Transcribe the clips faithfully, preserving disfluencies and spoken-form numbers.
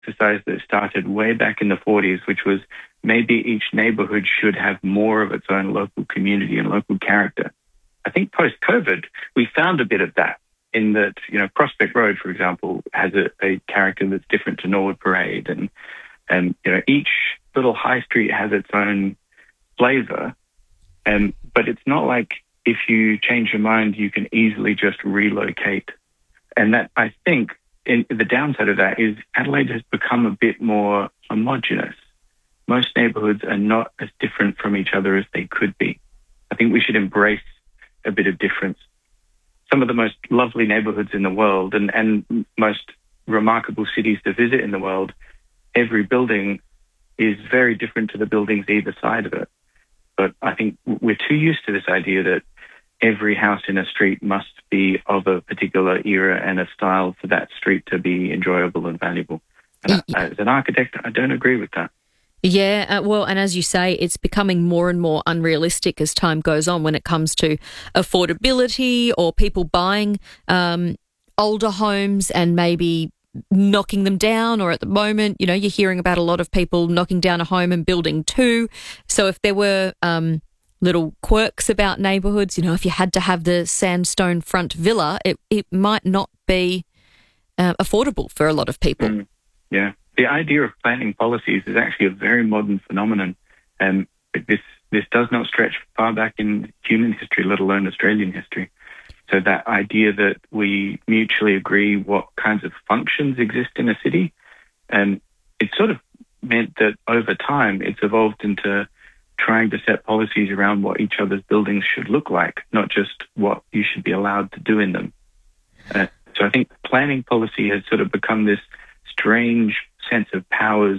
exercise that started way back in the forties, which was maybe each neighborhood should have more of its own local community and local character. I think post-COVID, we found a bit of that in that, you know, Prospect Road, for example, has a, a character that's different to Norwood Parade. And, and, you know, each little high street has its own flavor. And, but it's not like if you change your mind, you can easily just relocate. And that, I think, in, the downside of that is Adelaide has become a bit more homogenous. Most neighbourhoods are not as different from each other as they could be. I think we should embrace a bit of difference. Some of the most lovely neighbourhoods in the world and, and most remarkable cities to visit in the world, every building is very different to the buildings either side of it. But I think we're too used to this idea that every house in a street must be of a particular era and a style for that street to be enjoyable and valuable. And I, as an architect, I don't agree with that. Yeah, uh, well, and as you say, it's becoming more and more unrealistic as time goes on when it comes to affordability or people buying um, older homes and maybe knocking them down, or at the moment, you know, you're hearing about a lot of people knocking down a home and building two. So if there were um, little quirks about neighbourhoods, you know, if you had to have the sandstone front villa, it, it might not be uh, affordable for a lot of people. Mm, yeah. The idea of planning policies is actually a very modern phenomenon, and this this does not stretch far back in human history, let alone Australian history. So that idea that we mutually agree what kinds of functions exist in a city, and it sort of meant that over time it's evolved into trying to set policies around what each other's buildings should look like, not just what you should be allowed to do in them. Uh, so I think planning policy has sort of become this strange sense of powers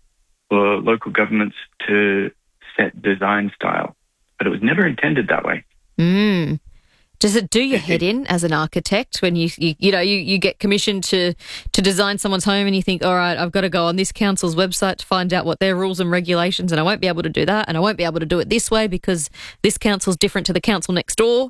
for local governments to set design style, but it was never intended that way. Mm. Does it do your head in as an architect when you you, you know you, you get commissioned to to design someone's home and you think, all right, I've got to go on this council's website to find out what their rules and regulations, and I won't be able to do that, and I won't be able to do it this way because this council's different to the council next door?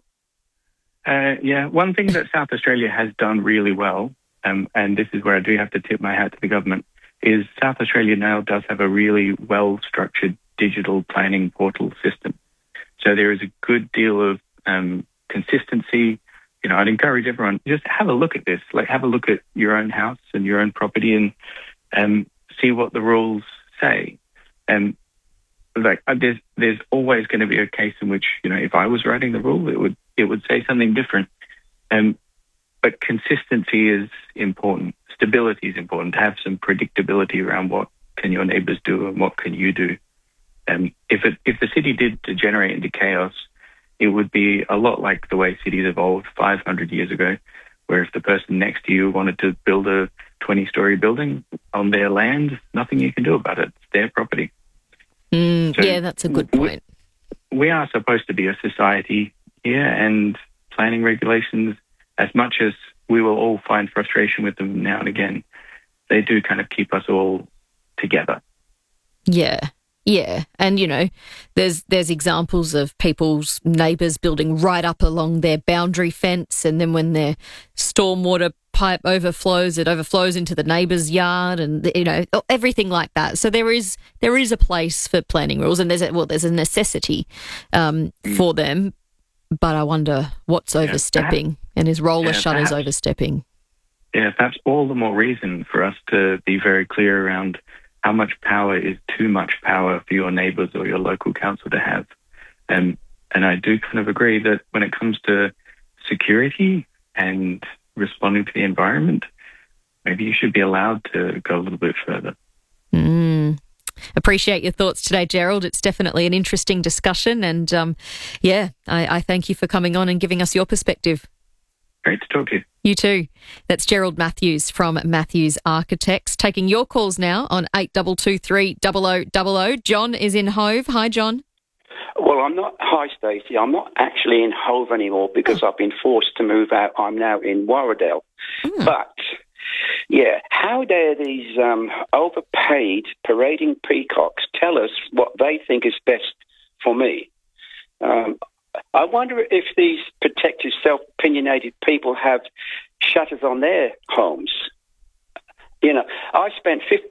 Uh, yeah, one thing that South Australia has done really well, um, and this is where I do have to tip my hat to the government, is South Australia now does have a really well-structured digital planning portal system. So there is a good deal of um, consistency. You know, I'd encourage everyone, just have a look at this. Like, have a look at your own house and your own property and um, see what the rules say. And like, there's there's always going to be a case in which, you know, if I was writing the rule, it would it would say something different. Um, but consistency is important. Stability is important, to have some predictability around what can your neighbours do and what can you do. And if it, if the city did degenerate into chaos, it would be a lot like the way cities evolved five hundred years ago, where if the person next to you wanted to build a twenty-storey building on their land, nothing you can do about it. It's their property. Mm, so yeah, that's a good point. We, we are supposed to be a society here, and planning regulations, as much as we will all find frustration with them now and again, they do kind of keep us all together. Yeah, yeah. And, you know, there's there's examples of people's neighbours building right up along their boundary fence, and then when their stormwater pipe overflows, it overflows into the neighbour's yard, and, you know, everything like that. So there is there is a place for planning rules, and there's a, well, there's a necessity um, mm. for them. But I wonder what's overstepping, yeah, and is roller yeah, shutters perhaps, overstepping? Yeah, perhaps all the more reason for us to be very clear around how much power is too much power for your neighbours or your local council to have. And and I do kind of agree that when it comes to security and responding to the environment, maybe you should be allowed to go a little bit further. Mm. Appreciate your thoughts today, Gerald. It's definitely an interesting discussion, and um, yeah, I, I thank you for coming on and giving us your perspective. Great to talk to you. You too. That's Gerald Matthews from Matthews Architects. Taking your calls now on eight two two three, zero zero zero zero. John is in Hove. Hi, John. Well, I'm not. Hi, Stacey. I'm not actually in Hove anymore because oh. I've been forced to move out. I'm now in Warradale. Mm. But yeah, how dare these um, overpaid parading peacocks tell us what they think is best for me? Um, I wonder if these protective, self-opinionated people have shutters on their homes. You know, I spent fifty